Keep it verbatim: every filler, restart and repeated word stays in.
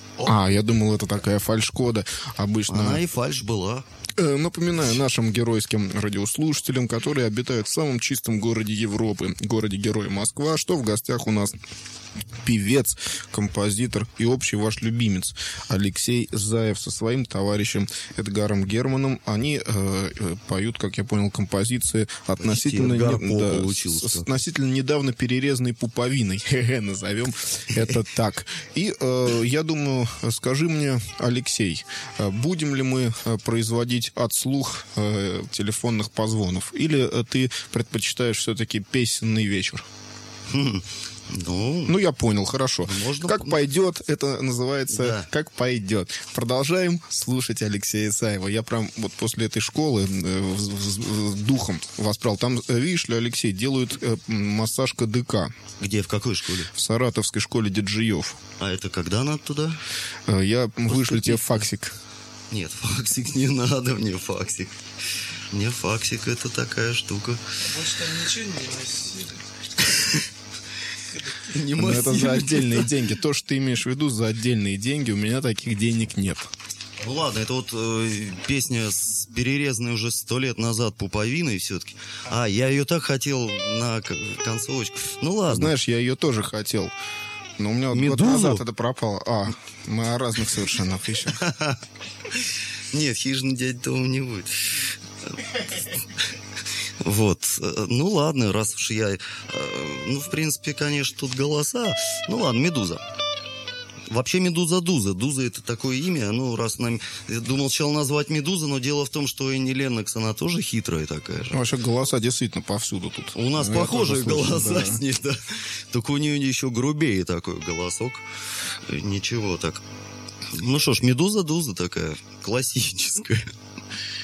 А, я думал, это такая фальш-кода. Обычно... Она и фальш была. Напоминаю нашим геройским радиослушателям, которые обитают в самом чистом городе Европы, городе-герой Москва, что в гостях у нас певец, композитор и общий ваш любимец Алексей Заев со своим товарищем Эдгаром Германом. Они э, поют, как я понял, композиции относительно, не, да, с, относительно недавно перерезанной пуповиной, назовем это так. И э, я думаю, скажи мне, Алексей, будем ли мы производить отслух э, телефонных позвонов, или э, ты предпочитаешь все-таки песенный вечер? Ну, ну, я понял, хорошо. Можно... Как пойдет, это называется да. «Как пойдет». Продолжаем слушать Алексея Заева. Я прям вот после этой школы э, в, в, духом воспрал. Там, видишь ли, Алексей, делают э, массаж ка дэ ка. Где, в какой школе? В Саратовской школе диджеев. А это когда надо туда? Э, я вышлю тебе факсик. Нет, факсик не надо мне, факсик. Мне факсик — это такая штука. Может, там ничего не носили? Не Но это за отдельные деньги. То, что ты имеешь в виду, за отдельные деньги, у меня таких денег нет. Ну ладно, это вот э, песня с перерезанной уже сто лет назад пуповиной все-таки. А, я ее так хотел на концовочку. Ну ладно. Знаешь, я ее тоже хотел. Но у меня вот год назад это пропало. А, мы о разных совершенно вещах. Нет, хижина дядь дома не будет. Вот, ну ладно, раз уж я... Ну, в принципе, конечно, тут голоса. Ну ладно, «Медуза». Вообще «Медуза» Дуза. Дуза — это такое имя. Ну, раз нам... Я думал сначала назвать «Медуза», но дело в том, что Энни Леннокс, она тоже хитрая такая же. Вообще голоса действительно повсюду тут. У нас я похожие голоса да. с ней, да. Только у нее еще грубее такой голосок. Ничего так. Ну что ж, «Медуза» Дуза такая классическая.